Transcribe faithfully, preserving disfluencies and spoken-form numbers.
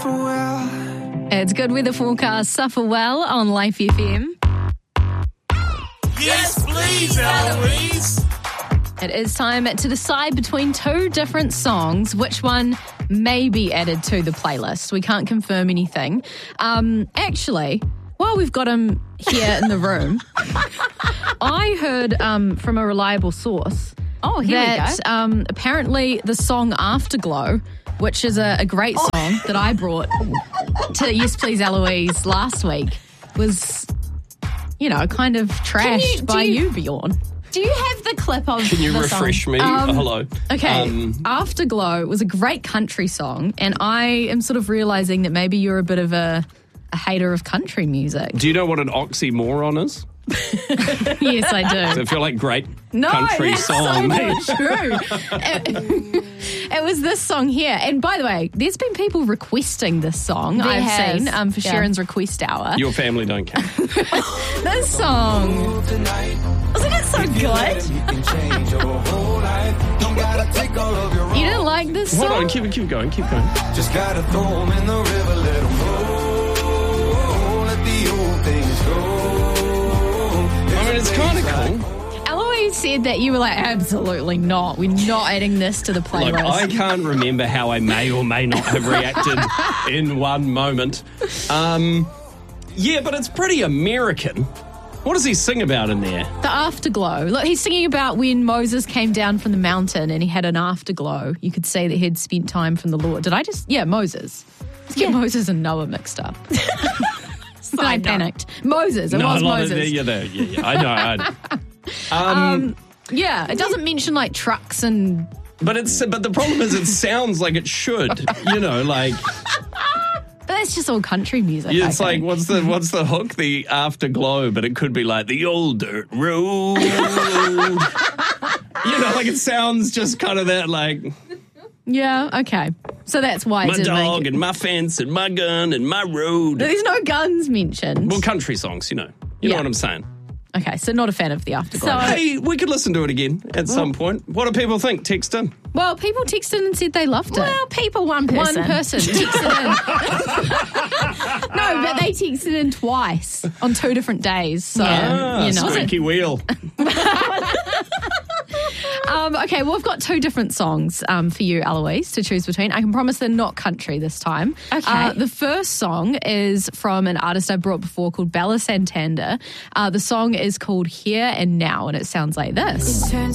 suffer well. It's Good Weather Forecast, Suffer Well on Life F M. Yes, please, Eloise. It is time to decide between two different songs which one may be added to the playlist. We can't confirm anything. Um, actually, while we've got him here in the room, I heard um, from a reliable source Oh, here that we go. Um, apparently the song Afterglow, which is a, a great song oh. that I brought to Yes Please Eloise last week, was, you know, kind of trashed you, by you, you, Bjorn. Do you have the clip of Can you the refresh song? me? Um, Hello. Okay. Um, Afterglow was a great country song, and I am sort of realising that maybe you're a bit of a, a hater of country music. do you know what an oxymoron is? Yes, I Does do. it feel like great No, country that's song? so not true. it, it was this song here. And by the way, there's been people requesting this song, There I've has. seen, um, for Yeah. Sharon's request hour. Your family don't care. This song, Wasn't it so good? you didn't like this song? Hold on, keep keep going, keep going. Just gotta throw 'em in the river, let 'em go. Let the old things go. I mean, it's kind of cool. Eloise said that you were like, absolutely not. We're not adding this to the playlist. Like, I can't remember how I may or may not have reacted in one moment. Um, yeah, but it's pretty American. What does he sing about in there? The afterglow. Look, he's singing about when Moses came down from the mountain and he had an afterglow. You could say that he'd spent time from the Lord. Did I just? Yeah, Moses. Let's get Yeah. Moses and Noah mixed up. I Fine, no. panicked. Moses. It no, was a lot Moses. of the, yeah, the, yeah, yeah, I know. I know. Um, um, yeah, it doesn't mention like trucks and. but it's but the problem is it sounds like it should. You know, like But that's just all country music. yeah, I it's like think. what's the what's the hook? The afterglow, but it could be like the old dirt road. You know, like it sounds just kind of that like Yeah, okay. So that's why my it didn't dog make it. and my fence and my gun and my road. There's no guns mentioned. Well, country songs, you know. You Yeah. know what I'm saying? Okay, so not a fan of the afterglow. So- Hey, we could listen to it again at some point. What do people think? Text in. well, people texted and said they loved it. Well, people, one person. One person texted in. No, but they texted in twice on two different days. So, Ah, you know. squeaky wheel. Um, okay, well, we've got two different songs um, for you, Eloise, to choose between. I can promise they're not country this time. Okay. Uh, the first song is from an artist I brought before called Bella Santander. Uh, the song is called Here and Now, and it sounds like this.